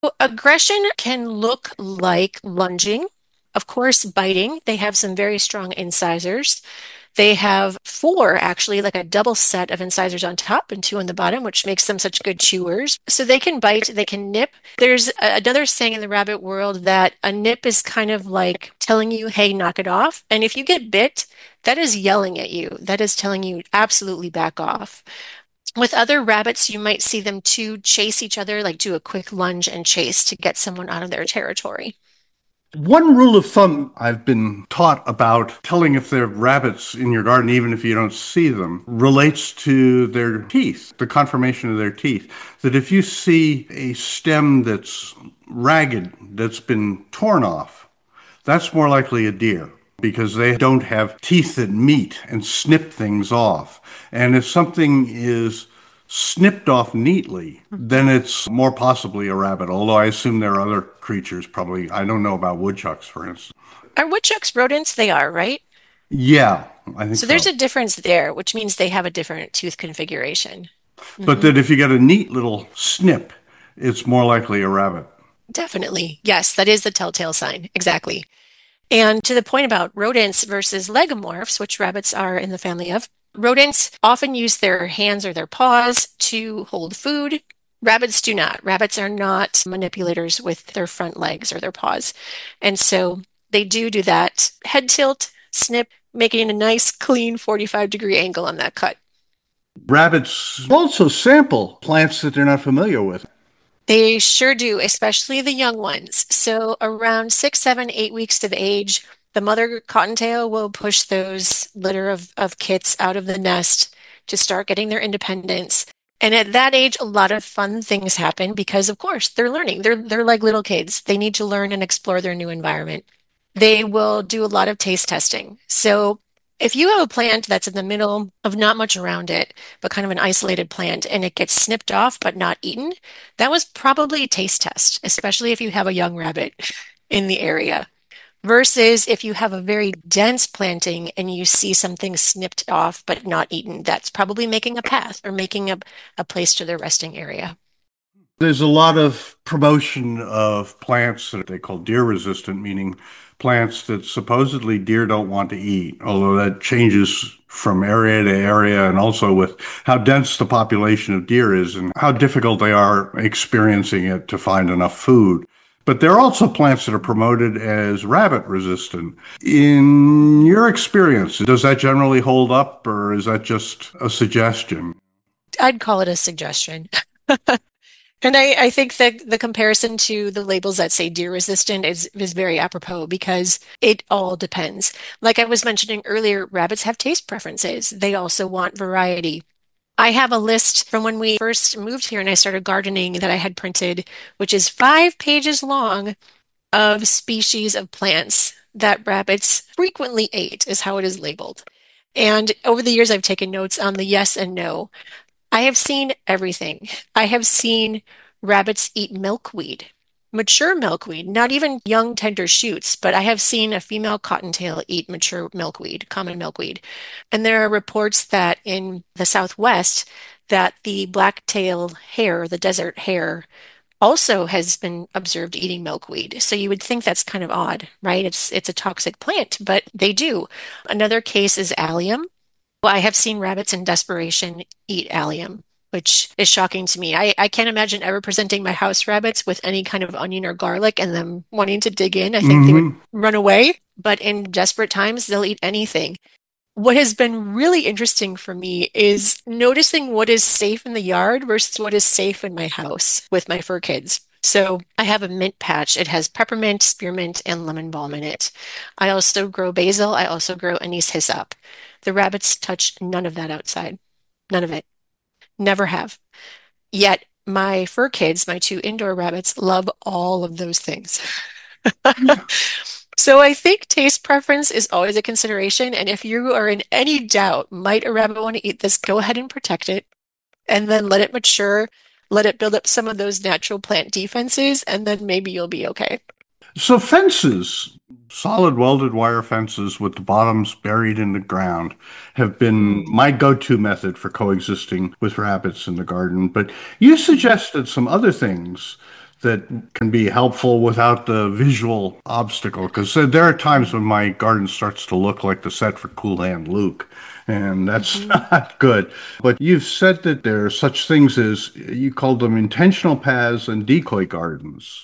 Aggression can look like lunging, of course, biting. They have some very strong incisors. They have four, actually, like a double set of incisors on top and two on the bottom, which makes them such good chewers. So they can bite, they can nip. There's another saying in the rabbit world that a nip is kind of like telling you, hey, knock it off. And if you get bit, that is yelling at you. That is telling you absolutely back off. With other rabbits, you might see them two chase each other, like do a quick lunge and chase to get someone out of their territory. One rule of thumb I've been taught about telling if there are rabbits in your garden, even if you don't see them, relates to their teeth, the conformation of their teeth. That if you see a stem that's ragged, that's been torn off, that's more likely a deer because they don't have teeth that meet and snip things off. And if something is snipped off neatly, then it's more possibly a rabbit, although I assume there are other creatures probably. I don't know about woodchucks, for instance. Are woodchucks rodents? They are, right? Yeah, I think So there's so. a difference there, which means they have a different tooth configuration. But Hmm. that if you get a neat little snip, it's more likely a rabbit. Definitely. Yes, that is the telltale sign. Exactly. And to the point about rodents versus lagomorphs, which rabbits are in the family of, rodents often use their hands or their paws to hold food. Rabbits do not. Rabbits are not manipulators with their front legs or their paws. And so they do that head tilt, snip, making a nice clean 45-degree angle on that cut. Rabbits also sample plants that they're not familiar with. They sure do, especially the young ones. So around 6, 7, 8 weeks of age, the mother cottontail will push those litter of kits out of the nest to start getting their independence. And at that age, a lot of fun things happen because, of course, they're learning. They're like little kids. They need to learn and explore their new environment. They will do a lot of taste testing. So if you have a plant that's in the middle of not much around it, but kind of an isolated plant, and it gets snipped off but not eaten, that was probably a taste test, especially if you have a young rabbit in the area. Versus if you have a very dense planting and you see something snipped off but not eaten, that's probably making a path or making a place to their resting area. There's a lot of promotion of plants that they call deer resistant, meaning plants that supposedly deer don't want to eat, although that changes from area to area and also with how dense the population of deer is and how difficult they are experiencing it to find enough food. But there are also plants that are promoted as rabbit resistant. In your experience, does that generally hold up or is that just a suggestion? I'd call it a suggestion. And I think that the comparison to the labels that say deer resistant is very apropos because it all depends. Like I was mentioning earlier, rabbits have taste preferences. They also want variety. I have a list from when we first moved here and I started gardening that I had printed, which is 5 pages long of species of plants that rabbits frequently ate, is how it is labeled. And over the years, I've taken notes on the yes and no. I have seen everything. I have seen rabbits eat milkweed, mature milkweed, not even young tender shoots, but I have seen a female cottontail eat mature milkweed, common milkweed. And there are reports that in the Southwest that the black-tailed hare, the desert hare, also has been observed eating milkweed. So you would think that's kind of odd, right? It's a toxic plant, but they do. Another case is allium. Well, I have seen rabbits in desperation eat allium, which is shocking to me. I can't imagine ever presenting my house rabbits with any kind of onion or garlic and them wanting to dig in. I think they would Hmm. run away, but in desperate times, they'll eat anything. What has been really interesting for me is noticing what is safe in the yard versus what is safe in my house with my fur kids. So I have a mint patch. It has peppermint, spearmint, and lemon balm in it. I also grow basil. I also grow anise hyssop. The rabbits touch none of that outside. None of it. Never have. Yet my fur kids, my two indoor rabbits, love all of those things. So I think taste preference is always a consideration. And if you are in any doubt, might a rabbit want to eat this, go ahead and protect it and then let it mature, let it build up some of those natural plant defenses, and then maybe you'll be okay. So fences, solid welded wire fences with the bottoms buried in the ground, have been Mm. my go-to method for coexisting with rabbits in the garden. But you Mhm. suggested some other things that can be helpful without the visual obstacle. Because there are times when my garden starts to look like the set for Cool Hand Luke, and that's Mhm. not good. But you've said that there are such things as you called them intentional paths and decoy gardens.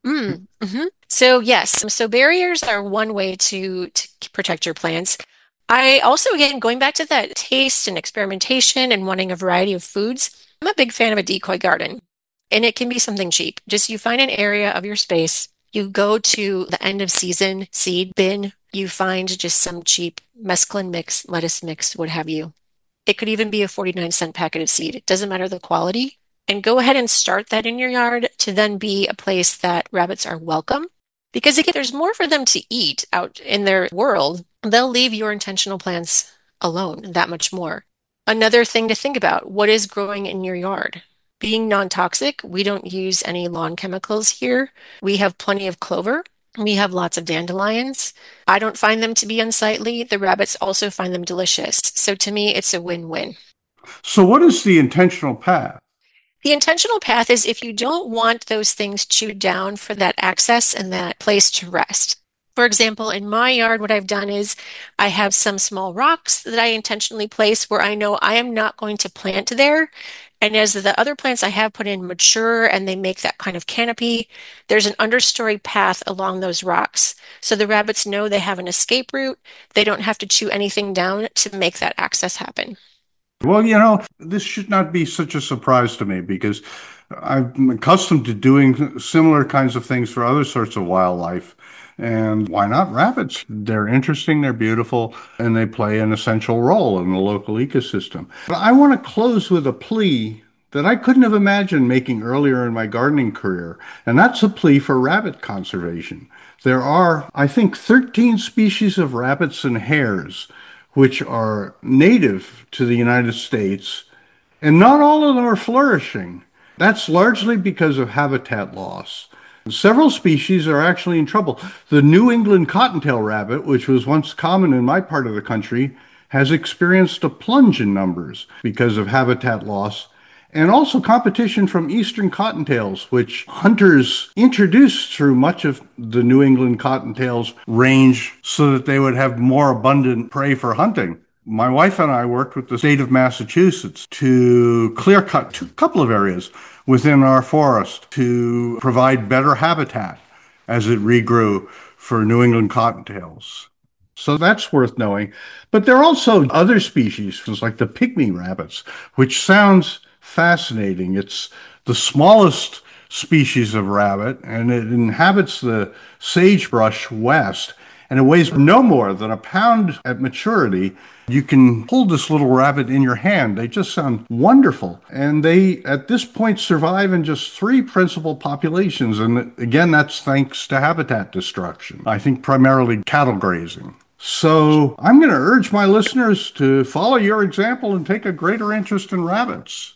So yes, so barriers are one way to protect your plants. I also, again, going back to that taste and experimentation and wanting a variety of foods, I'm a big fan of a decoy garden. And it can be something cheap. Just you find an area of your space, you go to the end of season seed bin, you find just some cheap mesclun mix, lettuce mix, what have you. It could even be a 49-cent packet of seed. It doesn't matter the quality. And go ahead and start that in your yard to then be a place that rabbits are welcome. Because again, there's more for them to eat out in their world. They'll leave your intentional plants alone that much more. Another thing to think about, what is growing in your yard? Being non-toxic, we don't use any lawn chemicals here. We have plenty of clover. We have lots of dandelions. I don't find them to be unsightly. The rabbits also find them delicious. So to me, it's a win-win. So, what is the intentional path? The intentional path is if you don't want those things chewed down for that access and that place to rest. For example, in my yard, what I've done is I have some small rocks that I intentionally place where I know I am not going to plant there. And as the other plants I have put in mature and they make that kind of canopy, there's an understory path along those rocks. So the rabbits know they have an escape route. They don't have to chew anything down to make that access happen. Well, this should not be such a surprise to me because I'm accustomed to doing similar kinds of things for other sorts of wildlife. And why not rabbits? They're interesting, they're beautiful, and they play an essential role in the local ecosystem. But I want to close with a plea that I couldn't have imagined making earlier in my gardening career, and that's a plea for rabbit conservation. There are, I think, 13 species of rabbits and hares which are native to the United States, and not all of them are flourishing. That's largely because of habitat loss. Several species are actually in trouble. The New England cottontail rabbit, which was once common in my part of the country, has experienced a plunge in numbers because of habitat loss and also competition from eastern cottontails, which hunters introduced through much of the New England cottontails range so that they would have more abundant prey for hunting. My wife and I worked with the state of Massachusetts to clear cut a couple of areas within our forest to provide better habitat as it regrew for New England cottontails. So that's worth knowing. But there are also other species, like the pygmy rabbits, which sounds fascinating. It's the smallest species of rabbit, and it inhabits the sagebrush west, and it weighs no more than a pound at maturity. You can hold this little rabbit in your hand. They just sound wonderful. And they, at this point, survive in just three principal populations. And again, that's thanks to habitat destruction. I think primarily cattle grazing. So I'm going to urge my listeners to follow your example and take a greater interest in rabbits.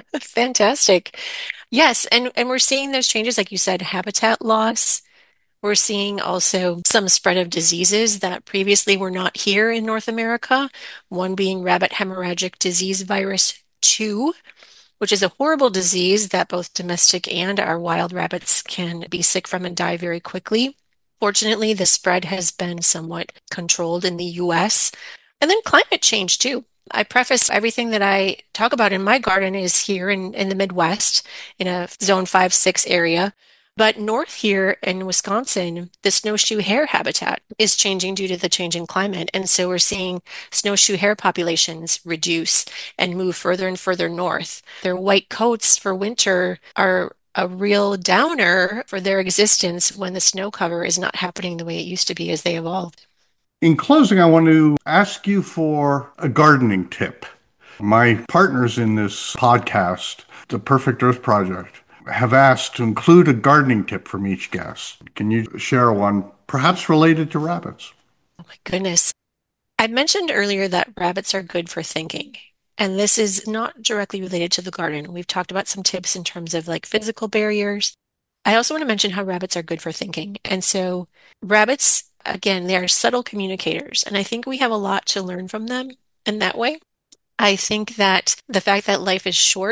Fantastic. Yes, and we're seeing those changes, like you said, habitat loss. We're seeing also some spread of diseases that previously were not here in North America, one being rabbit hemorrhagic disease virus 2, which is a horrible disease that both domestic and our wild rabbits can be sick from and die very quickly. Fortunately, the spread has been somewhat controlled in the US. And then climate change too. I preface everything that I talk about in my garden is here in the Midwest in a zone 5, 6 area. But north here in Wisconsin, the snowshoe hare habitat is changing due to the changing climate. And so we're seeing snowshoe hare populations reduce and move further and further north. Their white coats for winter are a real downer for their existence when the snow cover is not happening the way it used to be as they evolved. In closing, I want to ask you for a gardening tip. My partners in this podcast, the Perfect Earth Project, have asked to include a gardening tip from each guest. Can you share one, perhaps related to rabbits? Oh my goodness. I mentioned earlier that rabbits are good for thinking, and this is not directly related to the garden. We've talked about some tips in terms of like physical barriers. I also want to mention how rabbits are good for thinking. And so, rabbits, again, they are subtle communicators, and I think we have a lot to learn from them in that way. I think that the fact that life is short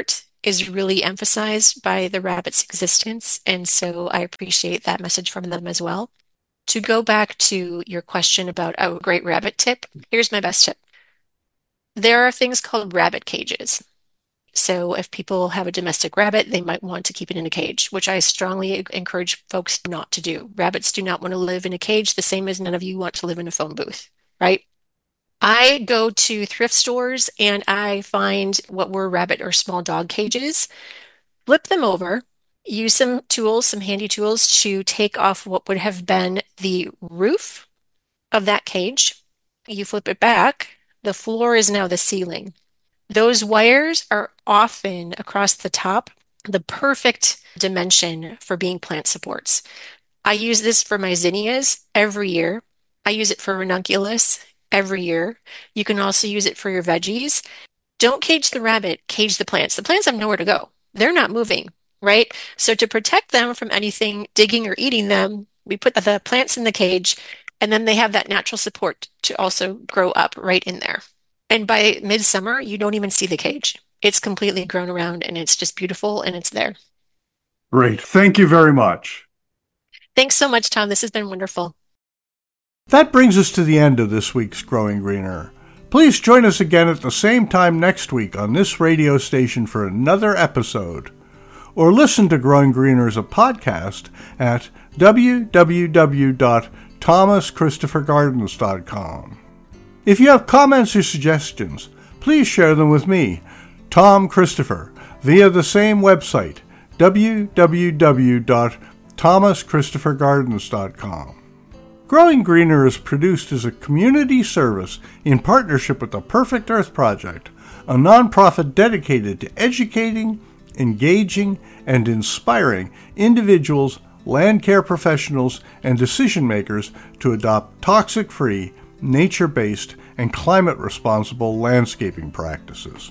is really emphasized by the rabbit's existence. And so I appreciate that message from them as well. To go back to your question about a great rabbit tip, here's my best tip. There are things called rabbit cages. So if people have a domestic rabbit, they might want to keep it in a cage, which I strongly encourage folks not to do. Rabbits do not want to live in a cage, the same as none of you want to live in a phone booth, right? I go to thrift stores and I find what were rabbit or small dog cages, flip them over, use some tools, some handy tools to take off what would have been the roof of that cage. You flip it back, the floor is now the ceiling. Those wires are often across the top, the perfect dimension for being plant supports. I use this for my zinnias every year. I use it for ranunculus every year. You can also use it for your veggies. Don't cage the rabbit, cage the plants. The plants have nowhere to go. They're not moving, right? So to protect them from anything digging or eating them, we put the plants in the cage, and then they have that natural support to also grow up right in there. And by midsummer, you don't even see the cage. It's completely grown around and it's just beautiful and it's there. Great. Thank you very much. Thanks so much, Tom. This has been wonderful. That brings us to the end of this week's Growing Greener. Please join us again at the same time next week on this radio station for another episode. Or listen to Growing Greener as a podcast at www.thomaschristophergardens.com. If you have comments or suggestions, please share them with me, Tom Christopher, via the same website, www.thomaschristophergardens.com. Growing Greener is produced as a community service in partnership with the Perfect Earth Project, a nonprofit dedicated to educating, engaging, and inspiring individuals, land care professionals, and decision makers to adopt toxic-free, nature-based, and climate-responsible landscaping practices.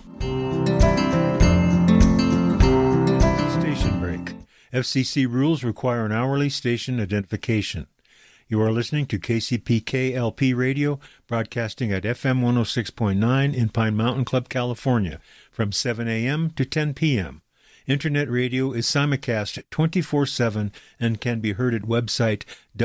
Station break. FCC rules require an hourly station identification. You are listening to KCPK LP Radio, broadcasting at FM 106.9 in Pine Mountain Club, California, from 7 a.m. to 10 p.m. Internet radio is simulcast 24/7 and can be heard at website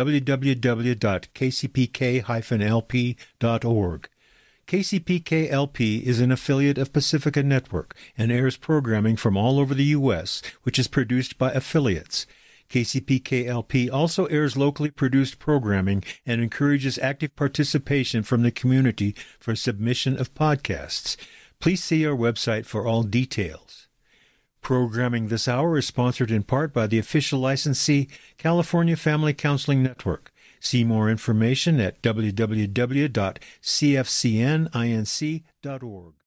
www.kcpk-lp.org. KCPK-LP is an affiliate of Pacifica Network and airs programming from all over the U.S., which is produced by affiliates. KCPK-LP also airs locally produced programming and encourages active participation from the community for submission of podcasts. Please see our website for all details. Programming this hour is sponsored in part by the official licensee, California Family Counseling Network. See more information at www.cfcninc.org.